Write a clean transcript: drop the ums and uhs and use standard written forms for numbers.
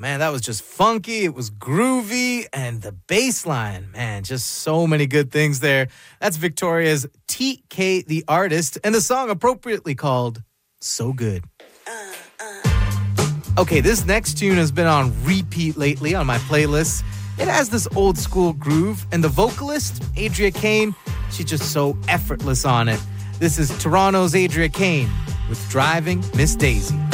man, that was just funky. It was groovy. And the bass line, man, just so many good things there. That's Victoria's TK the Artist, and the song appropriately called So Good. Okay, this next tune has been on repeat lately on my playlist. It has this old school groove, and the vocalist, Adria Kane, she's just so effortless on it. This is Toronto's Adria Kane with Driving Miss Daisy.